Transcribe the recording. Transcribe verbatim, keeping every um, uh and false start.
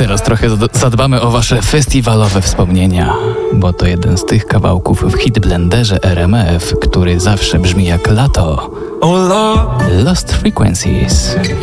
Teraz trochę zadbamy o wasze festiwalowe wspomnienia, bo to jeden z tych kawałków w hitblenderze R M F, który zawsze brzmi jak lato. Lost Frequencies.